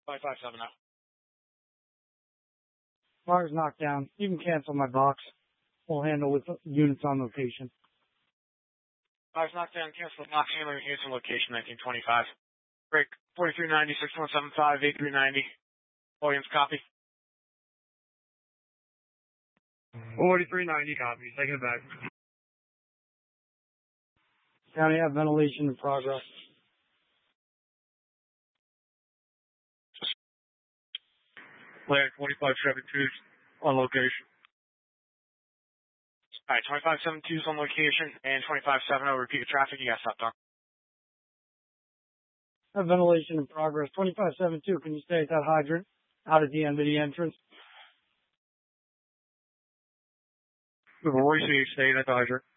557 now. Fire's knocked down. You can cancel my box. We'll handle with units on location. Fire's knocked down. Cancel box handler. Units on location. 1925. Break 4390 6175 8390. Williams copy. 4390 copy. Taking it back. County have ventilation in progress. Land 2572 on location. Alright, 2572 is on location, and 2570, repeat the traffic. You got stopped on. Have ventilation in progress. 2572, can you stay at that hydrant? Out at the end of the entrance? Royce, staying at the hydrant.